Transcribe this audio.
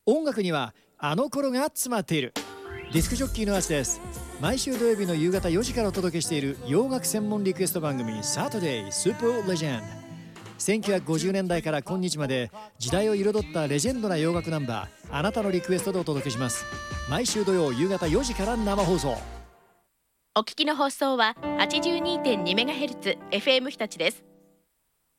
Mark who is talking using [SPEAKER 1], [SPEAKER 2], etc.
[SPEAKER 1] 音楽にはあの頃が詰まっている。ディスクジョッキーのアツです。毎週土曜日の夕方4時からお届けしている洋楽専門リクエスト番組サタデースーパーレジェンド。1950年代から今日まで時代を彩ったレジェンドな洋楽ナンバー、あなたのリクエストでお届けします。毎週土曜夕方4時から生放送。
[SPEAKER 2] お聞きの放送は 82.2MHz FM 日立です。